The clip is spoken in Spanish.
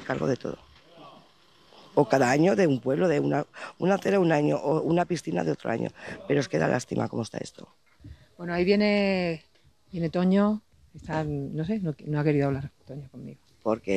cargo de todo. O cada año de un pueblo, de una acera un año, o una piscina de otro año. Pero es que da lástima cómo está esto. Bueno, ahí viene Toño, está, no sé, no ha querido hablar Toño conmigo. Porque